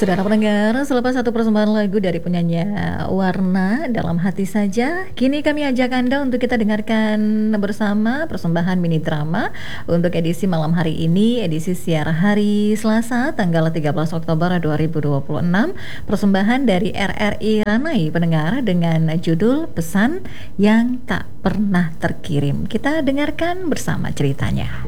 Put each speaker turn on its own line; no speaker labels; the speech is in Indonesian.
Saudara pendengar, selepas satu persembahan lagu dari penyanyi Warna Dalam Hati Saja, kini kami ajak Anda untuk kita dengarkan bersama persembahan mini drama untuk edisi malam hari ini, edisi siar hari Selasa tanggal 13 Oktober 2026, persembahan dari RRI Ranai pendengar dengan judul Pesan Yang Tak Pernah Terkirim. Kita dengarkan bersama ceritanya.